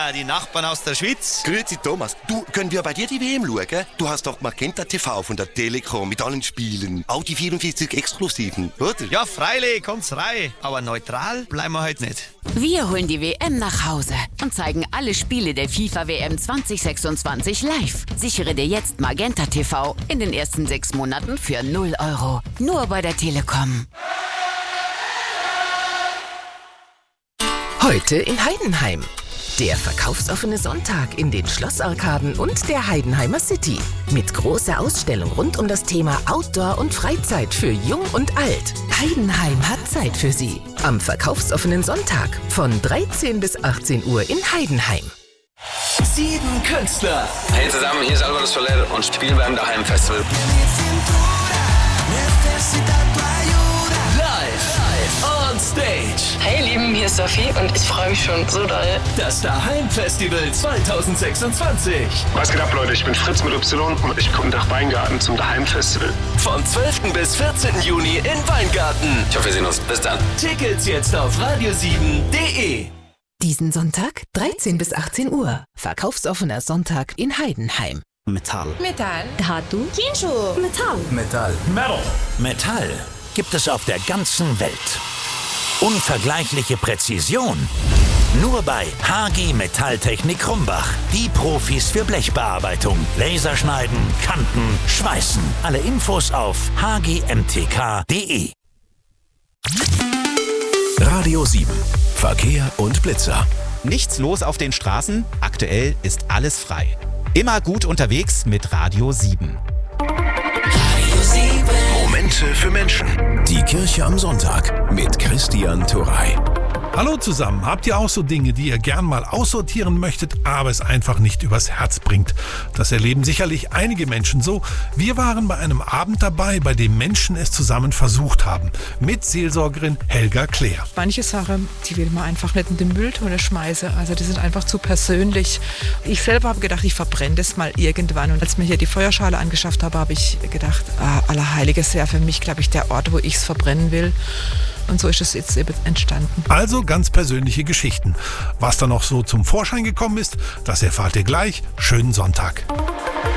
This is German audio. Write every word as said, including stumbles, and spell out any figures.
Ah, die Nachbarn aus der Schweiz. Grüezi Thomas, du, können wir bei dir die W M schauen? Du hast doch Magenta T V von der Telekom mit allen Spielen. Auch die vierundvierzig Exklusiven, oder? Ja, freilich, kommt's rein. Aber neutral bleiben wir heute nicht. Wir holen die W M nach Hause und zeigen alle Spiele der FIFA W M zwanzig sechsundzwanzig live. Sichere dir jetzt Magenta T V in den ersten sechs Monaten für null Euro. Nur bei der Telekom. Heute in Heidenheim. Der verkaufsoffene Sonntag in den Schlossarkaden und der Heidenheimer City. Mit großer Ausstellung rund um das Thema Outdoor und Freizeit für Jung und Alt. Heidenheim hat Zeit für Sie. Am verkaufsoffenen Sonntag von dreizehn bis achtzehn Uhr in Heidenheim. Sieben Künstler. Hey zusammen, hier ist Alvaro Soler und spielen beim Daheim Festival. Live on Stage. Hey Lieben, hier ist Sophie und ich freue mich schon so doll. Das Daheim Festival zwanzig sechsundzwanzig. Was geht ab, Leute? Ich bin Fritz mit Y und ich komme nach Weingarten zum Daheim Festival. Vom zwölften bis vierzehnten Juni in Weingarten. Ich hoffe, wir sehen uns. Bis dann. Tickets jetzt auf radio sieben punkt de. Diesen Sonntag dreizehn bis achtzehn Uhr. Verkaufsoffener Sonntag in Heidenheim. Metall. Metall. Dhatu. Kinshu. Metall. Metall. Metal. Metall gibt es auf der ganzen Welt. Unvergleichliche Präzision. Nur bei H G Metalltechnik Krumbach. Die Profis für Blechbearbeitung. Laserschneiden, Kanten, Schweißen. Alle Infos auf h g m t k punkt de. Radio sieben. Verkehr und Blitzer. Nichts los auf den Straßen? Aktuell ist alles frei. Immer gut unterwegs mit Radio sieben. Radio sieben. Momente für Menschen. Die Kirche am Sonntag mit Christian Turrey. Hallo zusammen, habt ihr auch so Dinge, die ihr gern mal aussortieren möchtet, aber es einfach nicht übers Herz bringt? Das erleben sicherlich einige Menschen so. Wir waren bei einem Abend dabei, bei dem Menschen es zusammen versucht haben. Mit Seelsorgerin Helga Klär. Manche Sachen, die will man einfach nicht in den Mülltonne schmeißen. Also die sind einfach zu persönlich. Ich selber habe gedacht, ich verbrenne das mal irgendwann. Und als ich mir hier die Feuerschale angeschafft habe, habe ich gedacht, ah, Allerheiliges wäre für mich, glaube ich, der Ort, wo ich es verbrennen will. Und so ist es jetzt eben entstanden. Also ganz persönliche Geschichten. Was da noch so zum Vorschein gekommen ist, das erfahrt ihr gleich. Schönen Sonntag.